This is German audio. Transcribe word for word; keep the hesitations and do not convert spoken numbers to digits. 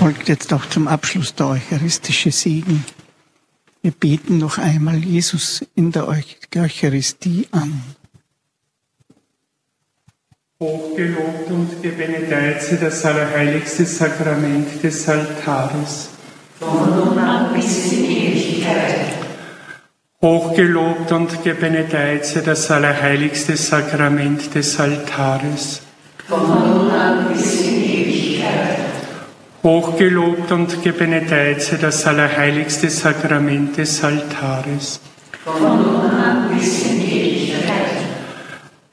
folgt jetzt auch zum Abschluss der eucharistische Segen. Wir beten noch einmal Jesus in der Eucharistie an. Hochgelobt und gebenedeit sei das allerheiligste Sakrament des Altares. Von nun an bis in Ewigkeit. Hochgelobt und gebenedeit sei das allerheiligste Sakrament des Altares. Von nun an bis in Ewigkeit. Hochgelobt und gebenedeit sei das allerheiligste Sakrament des Altares. Von nun an bis in